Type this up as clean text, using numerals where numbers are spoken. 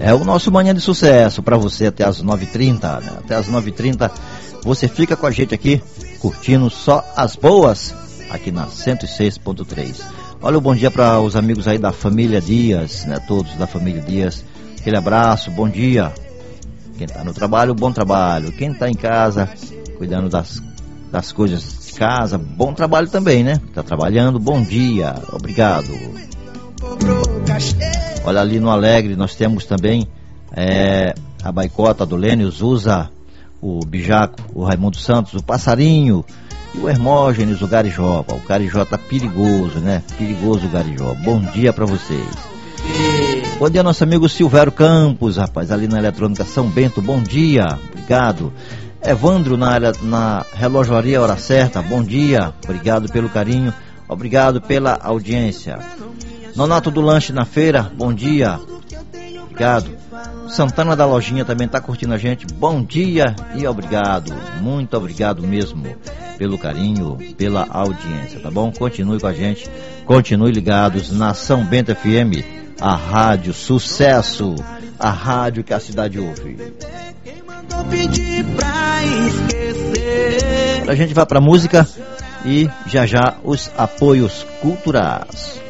É o nosso Manhã de Sucesso para você até as 9h30, né? Até as 9h30 você fica com a gente aqui, curtindo só as boas, aqui na 106.3. Olha o bom dia para os amigos aí da família Dias, né? Todos da família Dias. Aquele abraço, bom dia. Quem está no trabalho, bom trabalho. Quem está em casa, cuidando das coisas de casa, bom trabalho também, né? Está trabalhando, bom dia, obrigado. Olha, ali no Alegre nós temos também a Baicota do Lênios, usa o Bijaco, o Raimundo Santos, o Passarinho e o Hermógenes, o Garijoba. O Garijó tá perigoso, né? Perigoso o Garijó. Bom dia para vocês. Bom dia, nosso amigo Silvério Campos, rapaz, ali na Eletrônica São Bento, bom dia, obrigado. Evandro na Relojoaria Hora Certa, bom dia, obrigado pelo carinho, obrigado pela audiência. Nonato do Lanche na Feira, bom dia, obrigado. Santana da Lojinha também está curtindo a gente, bom dia e obrigado, muito obrigado mesmo pelo carinho, pela audiência, tá bom? Continue com a gente, continue ligados na São Bento FM, a rádio sucesso, a rádio que a cidade ouve. A gente vai pra música e já os apoios culturais.